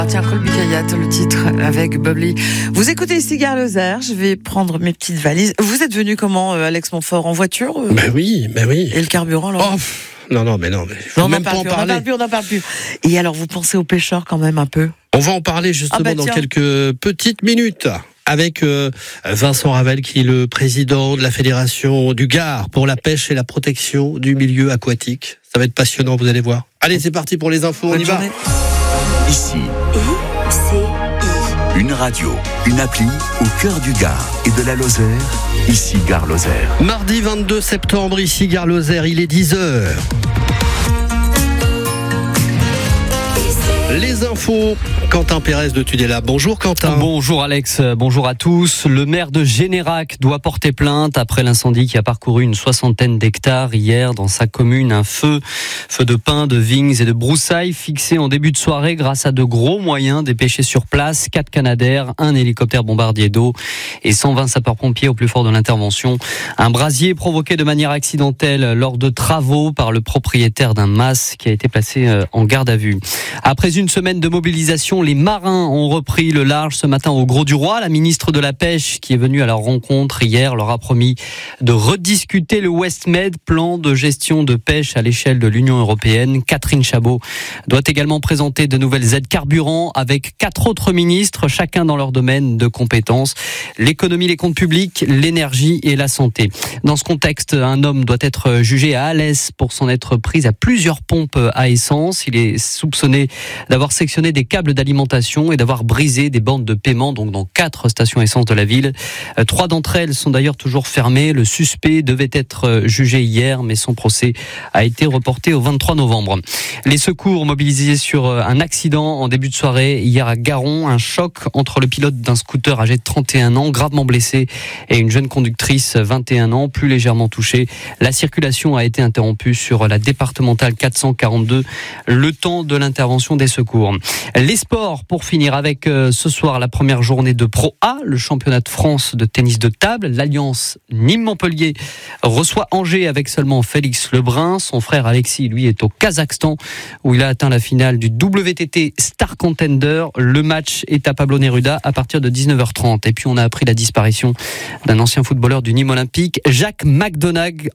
Tiens, Colby Kayat, le titre avec Bubbly. Vous écoutez ici Gare Lozère, je vais prendre mes petites valises. Vous êtes venu comment, Alex Montfort, en voiture? Ben oui. Et le carburant, alors? Non, mais faut même pas en parler. On n'en parle plus. Et alors, vous pensez aux pêcheurs quand même un peu? On va en parler justement dans quelques petites minutes. Avec Vincent Ravel, qui est le président de la Fédération du Gard pour la pêche et la protection du milieu aquatique. Ça va être passionnant, vous allez voir. Allez, c'est parti pour les infos, on y va. Ici, une radio, une appli au cœur du Gard et de la Lozère. Ici Gare Lozère. Mardi 22 septembre, ici Gare Lozère, il est 10h. Les infos, Quentin Pérez de Tudela. Bonjour Quentin. Bonjour Alex, bonjour à tous. Le maire de Générac doit porter plainte après l'incendie qui a parcouru une 60aine d'hectares hier dans sa commune. Un feu de pins, de vignes et de broussailles fixé en début de soirée grâce à de gros moyens dépêchés sur place. 4 Canadair, un hélicoptère bombardier d'eau et 120 sapeurs-pompiers au plus fort de l'intervention. Un brasier provoqué de manière accidentelle lors de travaux par le propriétaire d'un mas qui a été placé en garde à vue. Après une semaine de mobilisation, les marins ont repris le large ce matin au Grau-du-Roi. La ministre de la Pêche, qui est venue à leur rencontre hier, leur a promis de rediscuter le WestMed, plan de gestion de pêche à l'échelle de l'Union européenne. Catherine Chabot doit également présenter de nouvelles aides carburant avec 4 autres ministres, chacun dans leur domaine de compétences. L'économie, les comptes publics, l'énergie et la santé. Dans ce contexte, un homme doit être jugé à Alès pour s'en être pris à plusieurs pompes à essence. Il est soupçonné d'avoir sectionné des câbles d'alimentation et d'avoir brisé des bornes de paiement, donc dans 4 stations essence de la ville. 3 d'entre elles sont d'ailleurs toujours fermées. Le suspect devait être jugé hier, mais son procès a été reporté au 23 novembre. Les secours mobilisés sur un accident en début de soirée hier à Garon. Un choc entre le pilote d'un scooter âgé de 31 ans, gravement blessé, et une jeune conductrice 21 ans, plus légèrement touchée. La circulation a été interrompue sur la départementale 442, le temps de l'intervention des secours. Les sports, pour finir avec ce soir la première journée de Pro A, le championnat de France de tennis de table. L'Alliance Nîmes-Montpellier reçoit Angers avec seulement Félix Lebrun. Son frère Alexis, lui, est au Kazakhstan où il a atteint la finale du WTT Star Contender. Le match est à Pablo Neruda à partir de 19h30. Et puis on a appris la disparition d'un ancien footballeur du Nîmes Olympique, Jacques McDonagh,